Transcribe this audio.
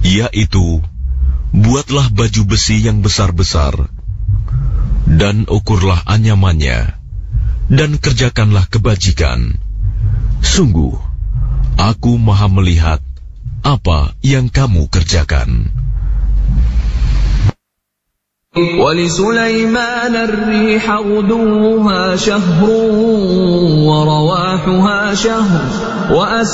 yaitu, buatlah baju besi yang besar-besar, dan ukurlah anyamannya, dan kerjakanlah kebajikan. Sungguh, aku maha melihat apa yang kamu kerjakan. وَلِسُلَيْمَانَ الرِّيحَ غُدُوُّهَا شَهْرٌ وَرَوَاحُهَا شَهْرٌ